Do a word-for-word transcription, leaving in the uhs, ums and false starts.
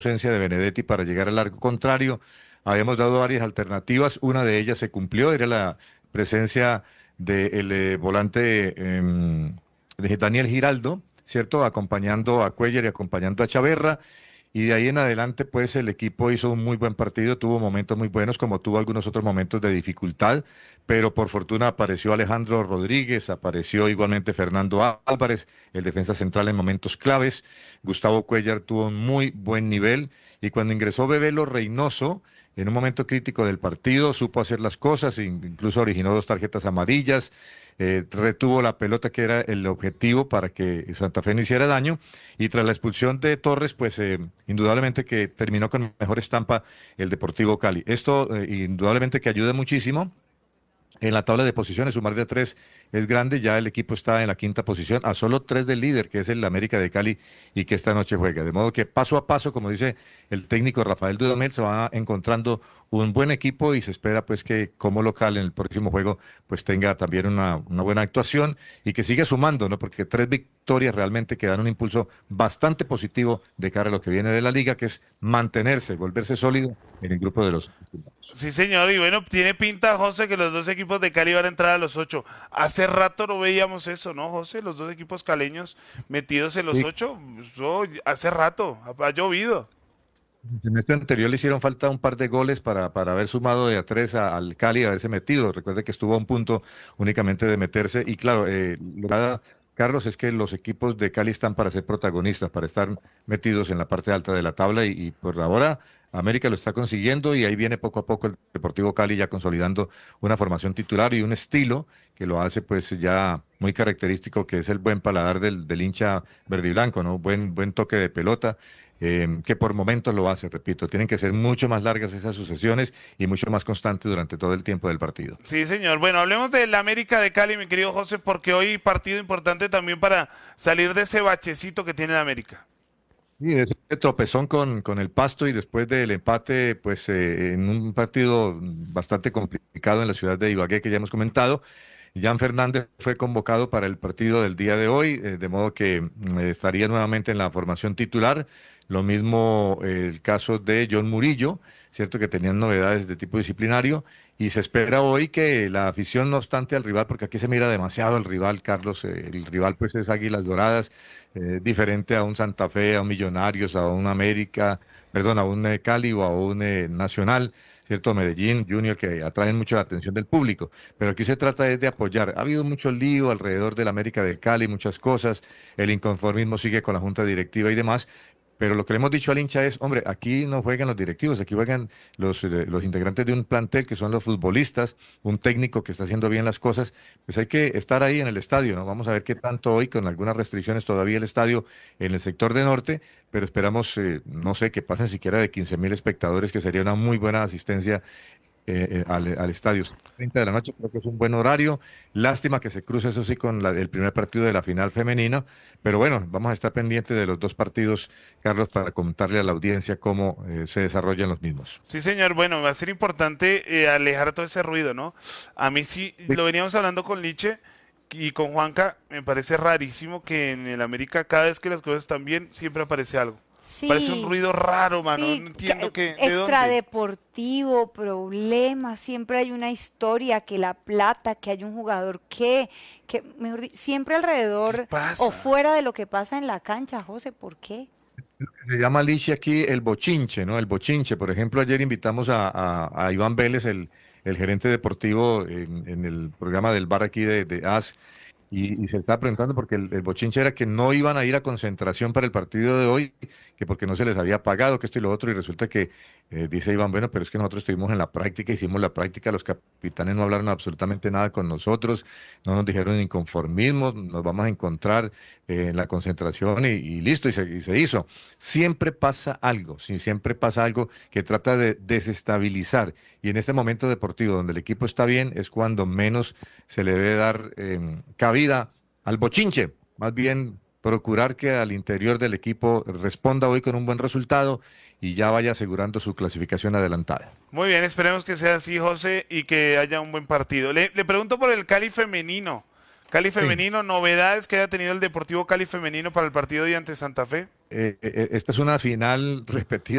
ausencia de Benedetti para llegar al arco contrario. Habíamos dado varias alternativas, una de ellas se cumplió, era la presencia del eh, volante em, de Daniel Giraldo, ¿cierto? Acompañando a Cuellar y acompañando a Chaverra. Y de ahí en adelante, pues el equipo hizo un muy buen partido, tuvo momentos muy buenos, como tuvo algunos otros momentos de dificultad, pero por fortuna apareció Alejandro Rodríguez, apareció igualmente Fernando Álvarez, el defensa central en momentos claves. Gustavo Cuellar tuvo un muy buen nivel y cuando ingresó Bebelo Reynoso, en un momento crítico del partido, supo hacer las cosas, in- incluso originó dos tarjetas amarillas, eh, retuvo la pelota que era el objetivo para que Santa Fe no hiciera daño y tras la expulsión de Torres, pues eh, indudablemente que terminó con mejor estampa el Deportivo Cali. Esto eh, indudablemente que ayuda muchísimo en la tabla de posiciones, sumar de tres es grande, ya el equipo está en la quinta posición, a solo tres del líder, que es el América de Cali, y que esta noche juega. De modo que paso a paso, como dice el técnico Rafael Dudamel, se va encontrando un buen equipo y se espera pues que como local en el próximo juego pues tenga también una, una buena actuación y que siga sumando, ¿no? Porque tres victorias realmente que dan un impulso bastante positivo de cara a lo que viene de la liga, que es mantenerse, volverse sólido en el grupo de los últimos. Sí, señor, y bueno, tiene pinta, José, que los dos equipos de Cali van a entrar a los ocho. Hace rato no veíamos eso, ¿no, José? Los dos equipos caleños metidos en los Sí, ocho. Eso hace rato, ha, ha llovido. en este anterior le hicieron falta un par de goles para, para haber sumado de a tres a- al Cali y haberse metido. Recuerde que estuvo a un punto únicamente de meterse. Y claro, eh, lo que da, Carlos, es que los equipos de Cali están para ser protagonistas, para estar metidos en la parte alta de la tabla. Y, y por ahora América lo está consiguiendo y ahí viene poco a poco el Deportivo Cali ya consolidando una formación titular y un estilo que lo hace pues ya muy característico, que es el buen paladar del, del hincha verde y blanco, ¿no? Buen, buen toque de pelota eh, que por momentos lo hace, repito, tienen que ser mucho más largas esas sucesiones y mucho más constantes durante todo el tiempo del partido. Sí, señor. Bueno, hablemos del América de Cali, mi querido José, porque hoy partido importante también para salir de ese bachecito que tiene el América. Sí, ese tropezón con, con el Pasto y después del empate, pues eh, en un partido bastante complicado en la ciudad de Ibagué, que ya hemos comentado, Jan Fernández fue convocado para el partido del día de hoy, eh, de modo que mm, estaría nuevamente en la formación titular. Lo mismo eh, el caso de John Murillo, cierto que tenían novedades de tipo disciplinario, y se espera hoy que la afición, no obstante al rival, porque aquí se mira demasiado al rival, Carlos, eh, el rival pues es Águilas Doradas, eh, diferente a un Santa Fe, a un Millonarios, a un América, perdón, a un eh, Cali o a un eh, Nacional, cierto, Medellín, Junior, que atraen mucho la atención del público. Pero aquí se trata es de apoyar. Ha habido mucho lío alrededor del América del Cali, muchas cosas, el inconformismo sigue con la junta directiva y demás. Pero lo que le hemos dicho al hincha es, hombre, aquí no juegan los directivos, aquí juegan los, eh, los integrantes de un plantel que son los futbolistas, un técnico que está haciendo bien las cosas, pues hay que estar ahí en el estadio, ¿no? Vamos a ver qué tanto hoy, con algunas restricciones todavía el estadio en el sector de norte, pero esperamos, eh, no sé, que pasen siquiera de quince mil espectadores, que sería una muy buena asistencia eh, eh, al, al estadio. treinta de la noche creo que es un buen horario. Lástima que se cruce eso sí con la- el primer partido de la final femenina, pero bueno, vamos a estar pendientes de los dos partidos, Carlos, para contarle a la audiencia cómo eh, se desarrollan los mismos. Sí, señor. Bueno, va a ser importante eh, alejar todo ese ruido, ¿no? A mí sí, Sí, lo veníamos hablando con Liche y con Juanca, me parece rarísimo que en el América cada vez que las cosas están bien, siempre aparece algo. Parece un Sí, ruido raro, mano. No sí, entiendo ca- qué, de dónde. extradeportivo, problemas, siempre hay una historia, que la plata, que hay un jugador que, que mejor dicho, siempre ¿Qué alrededor o pasa? fuera de lo que pasa en la cancha, José, ¿por qué? se llama Lichi aquí el bochinche, ¿no? El bochinche. Por ejemplo, ayer invitamos a, a- a Iván Vélez, el, el gerente deportivo, en, en el programa del bar aquí de, de A S, y, y se estaba preguntando porque el, el bochinche era que no iban a ir a concentración para el partido de hoy, que porque no se les había pagado, que esto y lo otro, y resulta que eh, dice Iván, bueno, pero es que nosotros estuvimos en la práctica, hicimos la práctica, los capitanes no hablaron absolutamente nada con nosotros, no nos dijeron inconformismo, nos vamos a encontrar eh, en la concentración y, y listo, y se, y se hizo. Siempre pasa algo, sí, siempre pasa algo que trata de desestabilizar, y en este momento deportivo donde el equipo está bien es cuando menos se le debe dar eh, cabida al bochinche, más bien procurar que al interior del equipo responda hoy con un buen resultado y ya vaya asegurando su clasificación adelantada. Muy bien, esperemos que sea así, José, y que haya un buen partido. Le, le pregunto por el Cali femenino. Cali Sí. femenino, novedades que haya tenido el Deportivo Cali femenino para el partido de hoy ante Santa Fe. Eh, eh, esta es una final repetida.